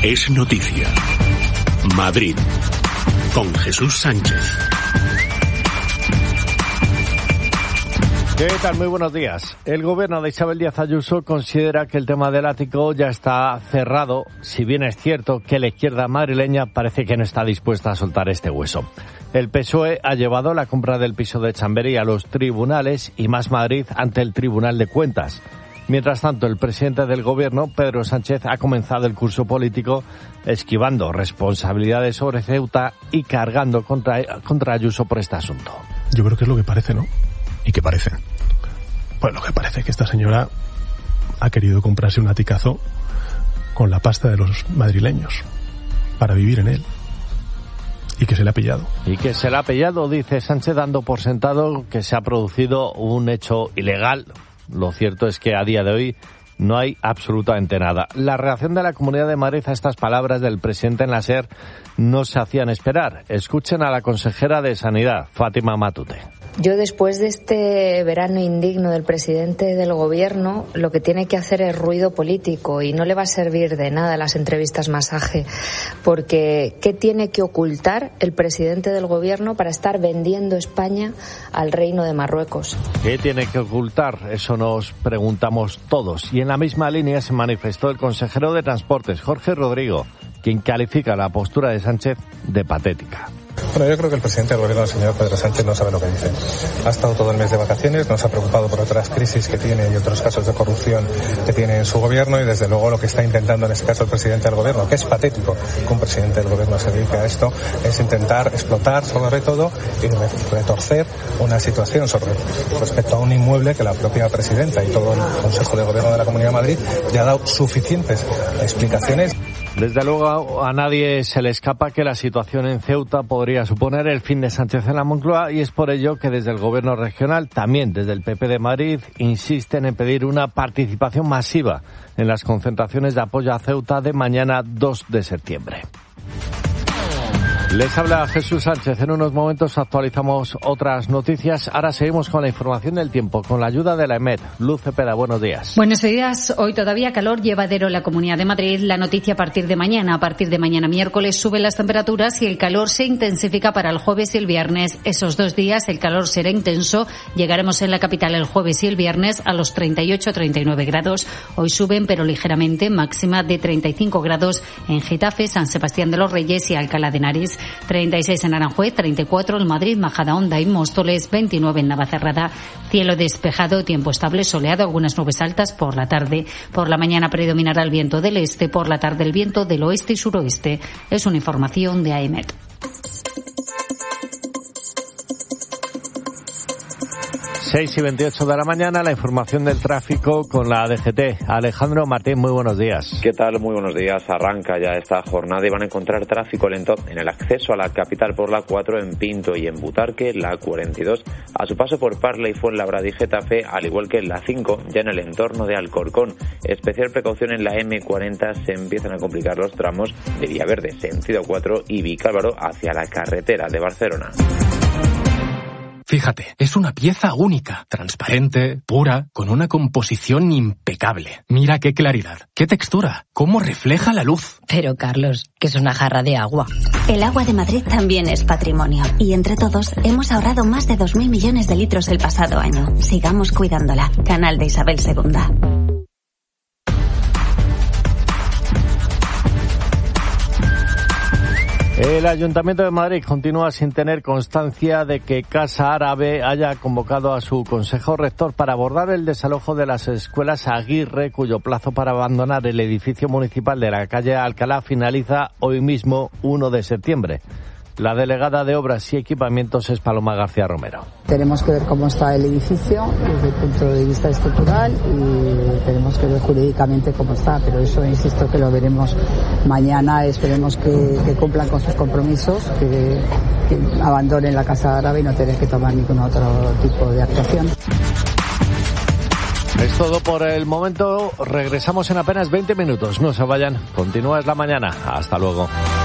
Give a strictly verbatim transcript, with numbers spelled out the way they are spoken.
Es noticia. Madrid. Con Jesús Sánchez. ¿Qué tal? Muy buenos días. El gobierno de Isabel Díaz Ayuso considera que el tema del ático ya está cerrado, si bien es cierto que la izquierda madrileña parece que no está dispuesta a soltar este hueso. El P S O E ha llevado la compra del piso de Chamberí a los tribunales y Más Madrid ante el Tribunal de Cuentas. Mientras tanto, el presidente del gobierno, Pedro Sánchez, ha comenzado el curso político esquivando responsabilidades sobre Ceuta y cargando contra, contra Ayuso por este asunto. Yo creo que es lo que parece, ¿no? ¿Y qué parece? Pues lo que parece es que esta señora ha querido comprarse un aticazo con la pasta de los madrileños para vivir en él. Y que se le ha pillado. Y que se le ha pillado, dice Sánchez, dando por sentado que se ha producido un hecho ilegal. Lo cierto es que a día de hoy no hay absolutamente nada. La reacción de la Comunidad de Madrid a estas palabras del presidente en la SER no se hacían esperar. Escuchen a la consejera de Sanidad, Fátima Matute. Yo, después de este verano indigno del presidente del gobierno, lo que tiene que hacer es ruido político y no le va a servir de nada las entrevistas masaje, porque ¿qué tiene que ocultar el presidente del gobierno para estar vendiendo España al Reino de Marruecos? ¿Qué tiene que ocultar? Eso nos preguntamos todos. Y en la misma línea se manifestó el consejero de Transportes, Jorge Rodrigo, quien califica la postura de Sánchez de patética. Bueno, yo creo que el presidente del gobierno, el señor Pedro Sánchez, no sabe lo que dice. Ha estado todo el mes de vacaciones, no se ha preocupado por otras crisis que tiene y otros casos de corrupción que tiene en su gobierno, y desde luego lo que está intentando en este caso el presidente del gobierno, que es patético que un presidente del gobierno se dedique a esto, es intentar explotar sobre todo y retorcer una situación sobre respecto a un inmueble que la propia presidenta y todo el Consejo de Gobierno de la Comunidad de Madrid ya ha dado suficientes explicaciones. Desde luego a nadie se le escapa que la situación en Ceuta podría suponer el fin de Sánchez en la Moncloa, y es por ello que desde el gobierno regional, también desde el P P de Madrid, insisten en pedir una participación masiva en las concentraciones de apoyo a Ceuta de mañana dos de septiembre. Les habla Jesús Sánchez. En unos momentos actualizamos otras noticias. Ahora seguimos con la información del tiempo, con la ayuda de la EMET. Luz Cepeda, buenos días. Buenos días. Hoy todavía calor llevadero en la Comunidad de Madrid. La noticia a partir de mañana. A partir de mañana miércoles suben las temperaturas y el calor se intensifica para el jueves y el viernes. Esos dos días el calor será intenso. Llegaremos en la capital el jueves y el viernes a los treinta y ocho a treinta y nueve grados. Hoy suben, pero ligeramente, máxima de treinta y cinco grados en Getafe, San Sebastián de los Reyes y Alcalá de Henares. treinta y seis en Aranjuez, treinta y cuatro en Madrid, Majadahonda y Móstoles, veintinueve en Navacerrada. Cielo despejado, tiempo estable, soleado, algunas nubes altas por la tarde. Por la mañana predominará el viento del este, por la tarde el viento del oeste y suroeste. Es una información de A E M E T. seis y veintiocho de la mañana, la información del tráfico con la D G T. Alejandro Martín, muy buenos días. ¿Qué tal? Muy buenos días. Arranca ya esta jornada y van a encontrar tráfico lento en el acceso a la capital por la cuatro en Pinto y en Butarque, la cuarenta y dos, a su paso por Parla y Fuenlabrada y Getafe, al igual que en la cinco, ya en el entorno de Alcorcón. Especial precaución en la eme cuarenta, se empiezan a complicar los tramos de Villaverde, sentido cuatro, y Vicálvaro hacia la carretera de Barcelona. Fíjate, es una pieza única, transparente, pura, con una composición impecable. Mira qué claridad, qué textura, cómo refleja la luz. Pero Carlos, que es una jarra de agua. El agua de Madrid también es patrimonio. Y entre todos hemos ahorrado más de dos mil millones de litros el pasado año. Sigamos cuidándola. Canal de Isabel segunda. El Ayuntamiento de Madrid continúa sin tener constancia de que Casa Árabe haya convocado a su Consejo Rector para abordar el desalojo de las escuelas Aguirre, cuyo plazo para abandonar el edificio municipal de la calle Alcalá finaliza hoy mismo, uno de septiembre. La delegada de Obras y Equipamientos es Paloma García Romero. Tenemos que ver cómo está el edificio desde el punto de vista estructural y tenemos que ver jurídicamente cómo está, pero eso insisto que lo veremos mañana. Esperemos que, que cumplan con sus compromisos, que, que abandonen la Casa Árabe y no tengan que tomar ningún otro tipo de actuación. Es todo por el momento. Regresamos en apenas veinte minutos. No se vayan. Continúa Es la Mañana. Hasta luego.